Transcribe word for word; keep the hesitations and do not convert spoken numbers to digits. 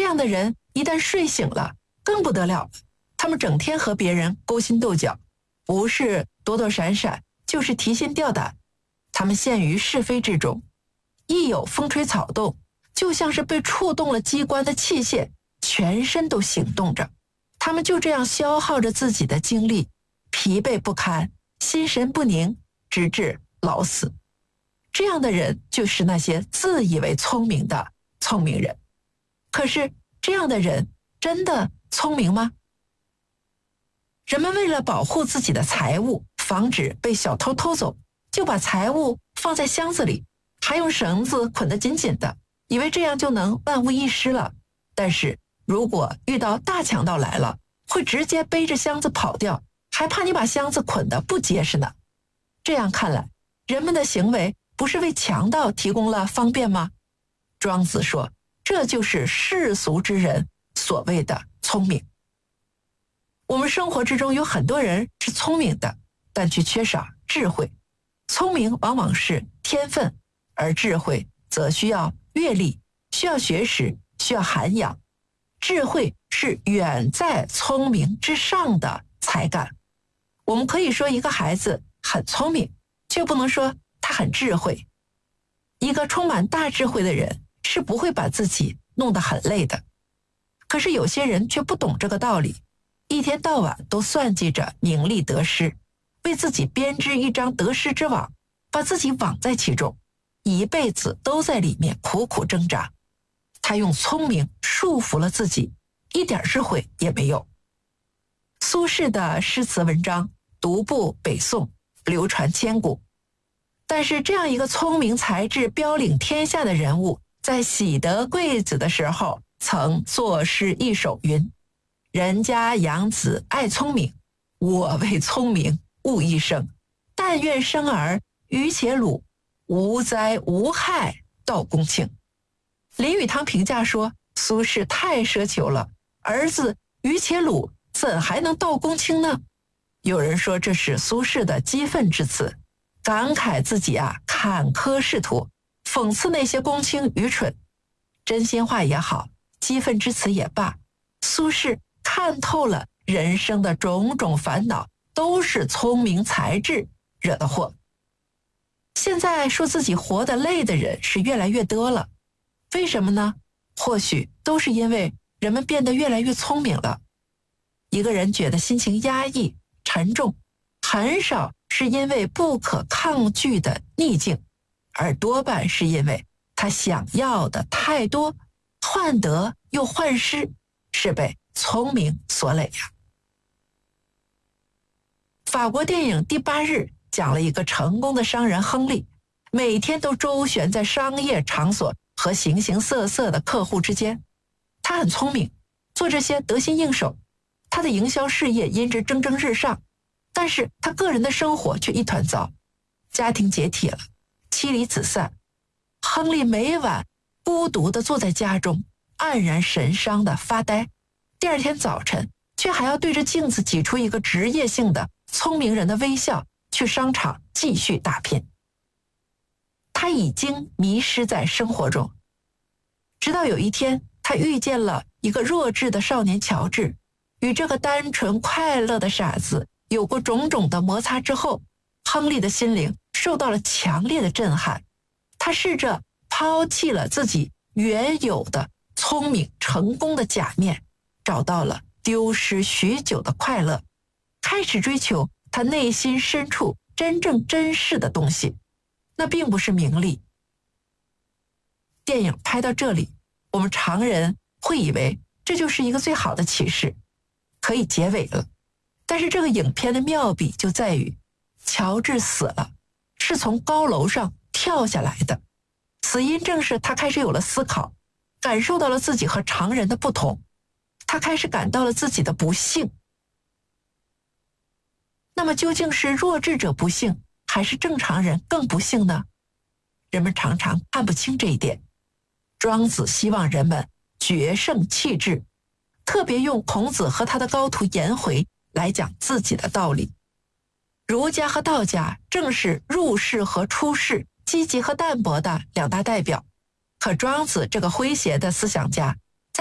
这样的人一旦睡醒了，更不得了了。他们整天和别人勾心斗角，不是躲躲闪闪，就是提心吊胆。他们陷于是非之中，一有风吹草动，就像是被触动了机关的器械，全身都行动着。他们就这样消耗着自己的精力，疲惫不堪，心神不宁，直至老死。这样的人就是那些自以为聪明的聪明人。可是这样的人真的聪明吗？人们为了保护自己的财物，防止被小偷偷走，就把财物放在箱子里，还用绳子捆得紧紧的，以为这样就能万无一失了。但是如果遇到大强盗来了，会直接背着箱子跑掉，还怕你把箱子捆得不结实呢。这样看来，人们的行为不是为强盗提供了方便吗？庄子说，这就是世俗之人所谓的聪明。我们生活之中有很多人是聪明的，但却缺少智慧。聪明往往是天分，而智慧则需要阅历，需要学识，需要涵养。智慧是远在聪明之上的才干。我们可以说一个孩子很聪明，却不能说他很智慧。一个充满大智慧的人是不会把自己弄得很累的。可是有些人却不懂这个道理，一天到晚都算计着名利得失，为自己编织一张得失之网，把自己网在其中，一辈子都在里面苦苦挣扎。他用聪明束缚了自己，一点智慧也没有。苏轼的诗词文章独步北宋，流传千古。但是这样一个聪明才智标领天下的人物，在喜得贵子的时候曾作诗一首云：人家养子爱聪明，我为聪明误一生。但愿生儿愚且鲁，无灾无害到公卿。林语堂评价说，苏轼太奢求了，儿子愚且鲁怎还能到公卿呢？有人说这是苏轼的激愤之词，感慨自己啊坎坷仕途，讽刺那些公卿愚蠢。真心话也好，激愤之词也罢，苏轼看透了人生的种种烦恼都是聪明才智惹的祸。现在说自己活得累的人是越来越多了，为什么呢？或许都是因为人们变得越来越聪明了。一个人觉得心情压抑沉重，很少是因为不可抗拒的逆境，而多半是因为他想要的太多，患得又患失，是被聪明所累呀。法国电影《第八日》讲了一个成功的商人亨利，每天都周旋在商业场所和形形色色的客户之间。他很聪明，做这些得心应手，他的营销事业因之蒸蒸日上，但是他个人的生活却一团糟，家庭解体了，妻离子散。亨利每晚孤独地坐在家中，黯然神伤地发呆，第二天早晨却还要对着镜子挤出一个职业性的聪明人的微笑，去商场继续打拼。他已经迷失在生活中，直到有一天他遇见了一个弱智的少年乔治，与这个单纯快乐的傻子有过种种的摩擦之后，亨利的心灵受到了强烈的震撼。他试着抛弃了自己原有的聪明成功的假面，找到了丢失许久的快乐，开始追求他内心深处真正珍视的东西，那并不是名利。电影拍到这里，我们常人会以为这就是一个最好的启示，可以结尾了。但是这个影片的妙笔就在于，乔治死了，是从高楼上跳下来的，死因正是他开始有了思考，感受到了自己和常人的不同，他开始感到了自己的不幸。那么究竟是弱智者不幸，还是正常人更不幸呢？人们常常看不清这一点。庄子希望人们决胜气质，特别用孔子和他的高徒颜回来讲自己的道理。儒家和道家正是入世和出世、积极和淡泊的两大代表，可庄子这个诙谐的思想家